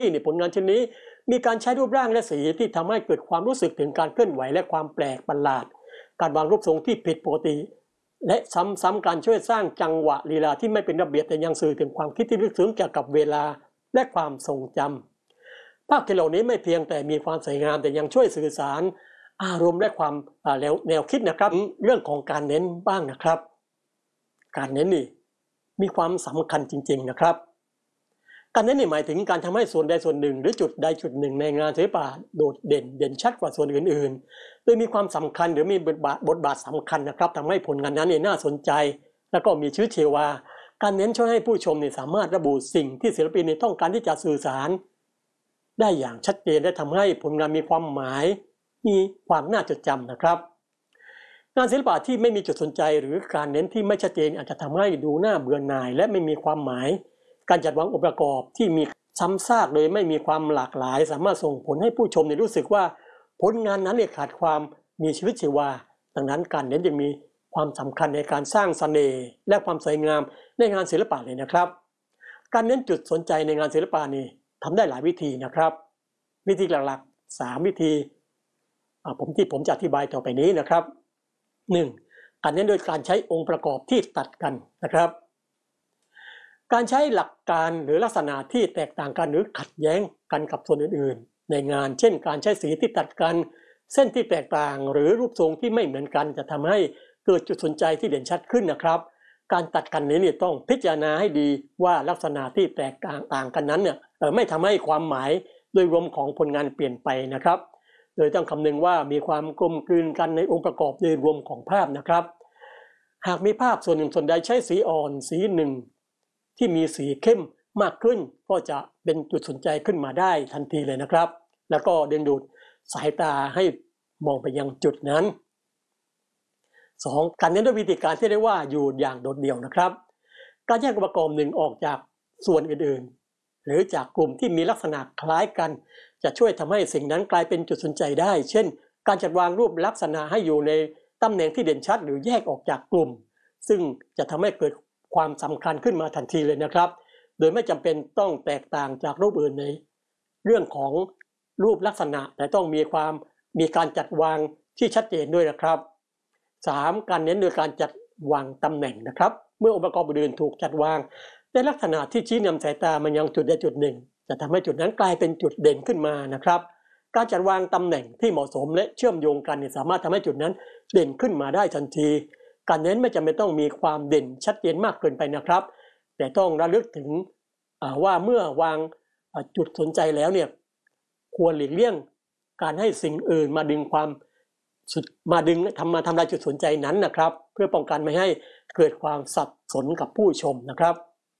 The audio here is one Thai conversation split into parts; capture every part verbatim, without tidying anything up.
ในผลงานชิ้นนี้มีการใช้รูปร่างและสีที่ทำให้เกิดความรู้สึกถึงการเคลื่อนไหวและความแปลกประหลาดการวางรูปทรงที่ผิดปกติและซ้ำๆการช่วยสร้างจังหวะลีลาที่ไม่เป็นระเบียบแต่ยังสื่อถึงความคิดที่ลึกซึ้งเกี่ยวกับเวลาและความทรงจำภาพเหล่านี้ไม่เพียงแต่มีความสวยงามแต่ยังช่วยสื่อสารอารมณ์และความแนวคิดนะครับเรื่องของการเน้นบ้างนะครับการเน้นนี่มีความสำคัญจริงๆนะครับการเน้นนี่หมายถึงการทำให้ส่วนใดส่วนหนึ่งหรือจุดใดจุดหนึ่งในงานศิลปะโดดเด่นเด่นชัดกว่าส่วนอื่นๆโดยมีความสำคัญหรือมีบทบาทบทบาทสำคัญนะครับทำให้ผลงานนั้นเนี่ยน่าสนใจและก็มีชีวิตชีวาการเน้นช่วยให้ผู้ชมเนี่ยสามารถระบุสิ่งที่ศิลปินต้องการที่จะสื่อสารได้อย่างชัดเจนและทำให้ผลงานมีความหมายมีความน่าจดจำนะครับงานศิลปะที่ไม่มีจุดสนใจหรือการเน้นที่ไม่ชัดเจนอาจจะทำให้ดูน่าเบื่อหน่ายและไม่มีความหมายการจัดวางองค์ประกอบที่มีซ้ำซากโดยไม่มีความหลากหลายสามารถส่งผลให้ผู้ชมเนี่ยรู้สึกว่าผลงานนั้นเนี่ยขาดความมีชีวิตชีวาดังนั้นการเน้นยังมีความสำคัญในการสร้างเสน่ห์และความสวยงามในงานศิลปะเลยนะครับการเน้นจุดสนใจในงานศิลปะนี่ทำได้หลายวิธีนะครับวิธีหลักๆสามวิธีผมที่ผมจะอธิบายต่อไปนี้นะครับหนึ่งการเน้นโดยการใช้องค์ประกอบที่ตัดกันนะครับการใช้หลักการหรือลักษณะที่แตกต่างกันหรือขัดแย้งกันกับส่วนอื่นๆในงานเช่นการใช้สีที่ตัดกันเส้นที่แตกต่างหรือรูปทรงที่ไม่เหมือนกันจะทำให้เกิดจุดสนใจที่เด่นชัดขึ้นนะครับการตัดกันนี้เนี่ยต้องพิจารณาให้ดีว่าลักษณะที่แตกต่างกันนั้นเนี่ยไม่ทำให้ความหมายโดยรวมของผลงานเปลี่ยนไปนะครับโดยต้องคำนึงว่ามีความกลมกลืนกันในองค์ประกอบโดยรวมของภาพนะครับหากมีภาพส่วนหนึ่งส่วนใดใช้สีอ่อนสีหนึ่งที่มีสีเข้มมากขึ้นก็จะเป็นจุดสนใจขึ้นมาได้ทันทีเลยนะครับแล้วก็ดึงดูดสายตาให้มองไปยังจุดนั้นสองการเน้นด้วยวิธีการที่เรียกว่าอยู่อย่างโดดเดี่ยวนะครับการแยกองค์ประกอบหนึ่งออกจากส่วนอื่นๆหรือจากกลุ่มที่มีลักษณะคล้ายกันจะช่วยทำให้สิ่งนั้นกลายเป็นจุดสนใจได้เช่นการจัดวางรูปลักษณะให้อยู่ในตำแหน่งที่เด่นชัดหรือแยกออกจากกลุ่มซึ่งจะทำให้เกิดความสำคัญขึ้นมาทันทีเลยนะครับโดยไม่จำเป็นต้องแตกต่างจากรูปอื่นในเรื่องของรูปลักษณะแต่ต้องมีความมีการจัดวางที่ชัดเจนด้วยนะครับสามการเน้นโดยการจัดวางตำแหน่งนะครับเมื่อองค์ประกอบอื่นถูกจัดวางในลักษณะที่ชี้นำสายตามันยังจุดใดจุดหนึ่งจะทำให้จุดนั้นกลายเป็นจุดเด่นขึ้นมานะครับการจัดวางตำแหน่งที่เหมาะสมและเชื่อมโยงกันสามารถทำให้จุดนั้นเด่นขึ้นมาได้ทันทีการเน้นไม่จำเป็นต้องมีความเด่นชัดเจนมากเกินไปนะครับแต่ต้องระลึกถึงว่าเมื่อวางจุดสนใจแล้วเนี่ยควรหลีกเลี่ยงการให้สิ่งอื่นมาดึงความมาดึงทำมาทำลายจุดสนใจนั้นนะครับเพื่อป้องกันไม่ให้เกิดความสับสนกับผู้ชมนะครับ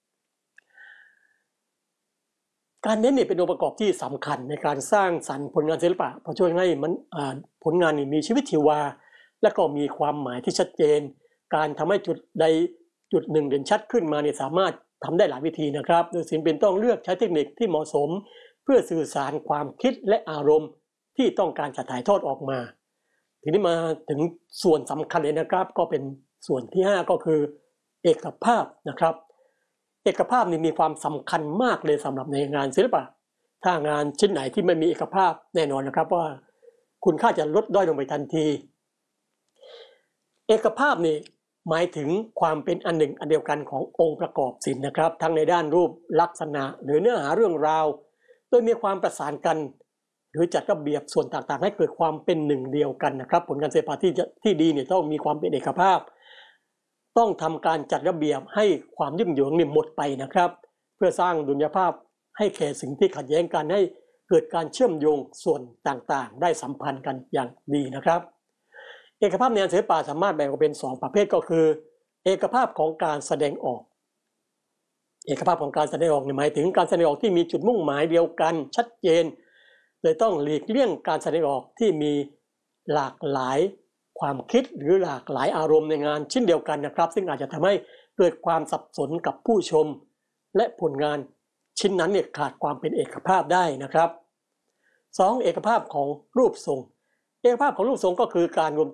การเน้นนี่เป็นองค์ประกอบที่สำคัญในการสร้างสรรค์ผลงานศิลปะเพราะช่วยให้มันผลงานนี่มีชีวิตชีวาและก็มีความหมายที่ชัดเจนการทำให้จุดใดจุดหนึ่งเด่นชัดขึ้นมาเนี่ยสามารถทำได้หลายวิธีนะครับโดยศิลปินต้องเลือกใช้เทคนิคที่เหมาะสมเพื่อสื่อสารความคิดและอารมณ์ที่ต้องการจะถ่ายทอดออกมาทีนี้มาถึงส่วนสำคัญเลยนะครับก็เป็นส่วนที่ห้าก็คือเอกภาพนะครับเอกภาพนี่มีความสำคัญมากเลยสำหรับในงานศิลปะถ้างานชิ้นไหนที่ไม่มีเอกภาพแน่นอนนะครับว่าคุณค่าจะลดด้อยลงไปทันทีเอกภาพนี่หมายถึงความเป็นอันหนึ่งอันเดียวกันขององค์ประกอบศิลป์นะครับทั้งในด้านรูปลักษณะหรือเนื้อหาเรื่องราวโดยมีความประสานกันหรือจัดระเบียบส่วนต่างๆให้เกิดความเป็นหนึ่งเดียวกันนะครับผลงานศิลปะที่ที่ดีเนี่ยต้องมีความเป็นเอกภาพต้องทำการจัดระเบียบให้ความยุ่งเหยิงเนี่ยหมดไปนะครับเพื่อสร้างดุลยภาพให้แก่สิ่งที่ขัดแย้งกันให้เกิดการเชื่อมโยงส่วนต่างๆได้สัมพันธ์กันอย่างดีนะครับเอกภาพในงานศิลปะสามารถแบ่งออกเป็นสองประเภทก็คือเอกภาพของการแสดงออกเอกภาพของการแสดงออกหมายถึงการแสดงออกที่มีจุดมุ่งหมายเดียวกันชัดเจนโดยต้องหลีกเลี่ยงการแสดงออกที่มีหลากหลายความคิดหรือหลากหลายอารมณ์ในงานชิ้นเดียวกันนะครับซึ่งอาจจะทำให้เกิดความสับสนกับผู้ชมและผลงานชิ้นนั้นเนี่ยขาดความเป็นเอกภาพได้นะครับสองเอกภาพของรูปทรงเอกภาพของรูปทรงก็คือการรวม